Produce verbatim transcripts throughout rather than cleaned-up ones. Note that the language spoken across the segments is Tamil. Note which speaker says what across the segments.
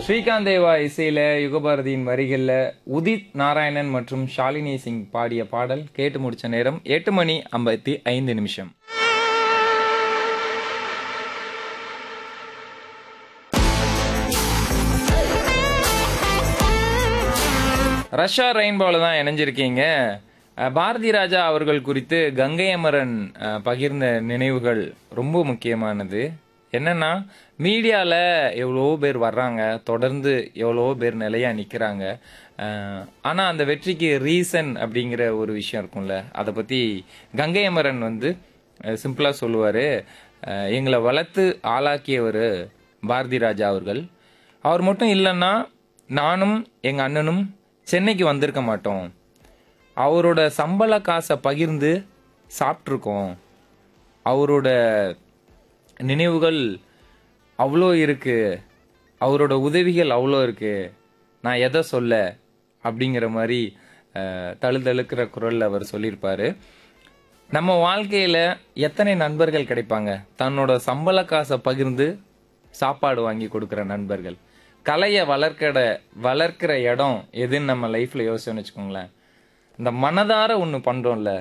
Speaker 1: ஸ்ரீகாந்த் தேவா இசையில யுகபாரதியின் வரிகள்ல உதித் நாராயணன் மற்றும் ஷாலினி சிங் பாடிய பாடல் கேட்டு முடிச்ச நேரம் எட்டு மணி ஐம்பத்தி ஐந்து நிமிஷம். ரஷ்யா ரெயின்போல தான் இணைஞ்சிருக்கீங்க. பாரதி ராஜா அவர்கள் குறித்து கங்கை அமரன் பகிர்ந்த நினைவுகள் ரொம்ப முக்கியமானது. என்னன்னா, மீடியாவில் எவ்வளோ பேர் வர்றாங்க, தொடர்ந்து எவ்வளோ பேர் நிலையாக நிற்கிறாங்க. ஆனால் அந்த வெற்றிக்கு ரீசன் அப்படிங்கிற ஒரு விஷயம் இருக்கும்ல, அதை பற்றி கங்கை அமரன் வந்து சிம்பிளாக சொல்லுவார். எங்களை வளர்த்து ஆளாக்கியவர் பாரதி ராஜா அவர்கள். அவர் மட்டும் இல்லைன்னா நானும் எங்கள் அண்ணனும் சென்னைக்கு வந்திருக்க மாட்டோம். அவரோட சம்பள காசை பகிர்ந்து சாப்பிட்ருக்கோம். அவரோட நினைவுகள் அவ்வளோ இருக்கு, அவரோட உதவிகள் அவ்வளோ இருக்கு, நான் எதை சொல்ல அப்படிங்கிற மாதிரி தழுதழுக்கிற குரலில் அவர் சொல்லியிருப்பாரு. நம்ம வாழ்க்கையில் எத்தனை நண்பர்கள் கிடைப்பாங்க, தன்னோட சம்பள காசை பகிர்ந்து சாப்பாடு வாங்கி கொடுக்குற நண்பர்கள். கலையை வளர்க்கிற வளர்க்கிற இடம் எதுன்னு நம்ம லைஃப்பில் யோசிச்சோன்னு வச்சுக்கோங்களேன். இந்த மனதார ஒன்று பண்ணுறோம்ல,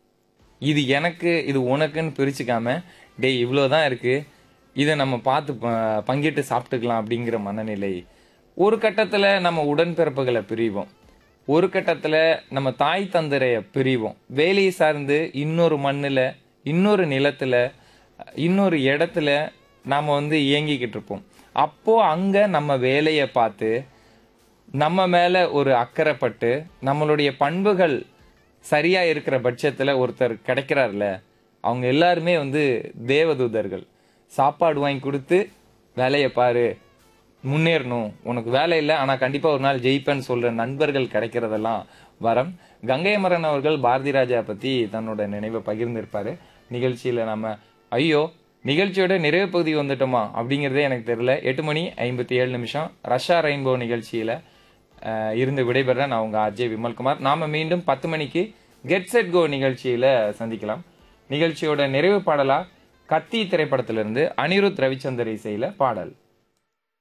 Speaker 1: இது எனக்கு இது உனக்குன்னு பிரிச்சுக்காம, டே இவ்வளோதான் இருக்குது, இதை நம்ம பார்த்து பங்கிட்டு சாப்பிட்டுக்கலாம் அப்படிங்கிற மனநிலை. ஒரு கட்டத்தில் நம்ம உடன்பிறப்புகளை பிரிவோம், ஒரு கட்டத்தில் நம்ம தாய் தந்தரையை பிரிவோம். வேலையை சார்ந்து இன்னொரு மண்ணில், இன்னொரு நிலத்தில், இன்னொரு இடத்துல நாம் வந்து இயங்கிக்கிட்டு இருப்போம். அப்போது அங்கே நம்ம வேலையை பார்த்து நம்ம மேலே ஒரு அக்கறைப்பட்டு நம்மளுடைய பண்புகள் சரியாக இருக்கிற பட்சத்தில் ஒருத்தர் கிடைக்கிறார்ல, அவங்க எல்லாருமே வந்து தேவதூதர்கள். சாப்பாடு வாங்கி கொடுத்து வேலையை பாரு, முன்னேறணும், உனக்கு வேலை இல்லை ஆனால் கண்டிப்பாக ஒரு நாள் ஜெயிப்பேன்னு சொல்கிற நண்பர்கள் கிடைக்கிறதெல்லாம் வரம். கங்கை அமரன் அவர்கள் பாரதி ராஜா பற்றி தன்னோட நினைவை பகிர்ந்திருப்பார். நிகழ்ச்சியில் நம்ம ஐயோ நிகழ்ச்சியோட நிறைவு பகுதி வந்துட்டோமா அப்படிங்கிறதே எனக்கு தெரியல. எட்டு மணி ஐம்பத்தி ஏழு நிமிஷம் ரஷ்யா ரெயின்போ நிகழ்ச்சியில் இருந்து விடைபெற நான் உங்கள் அஜய் விமல்குமார். நாம் மீண்டும் பத்து மணிக்கு கெட் செட் கோ நிகழ்ச்சியில் சந்திக்கலாம். நிகழ்ச்சியோட நிறைவு பாடலாக கத்தி திரைப்படத்திலிருந்து அனிருத் ரவிச்சந்தர் இசையில் பாடல்.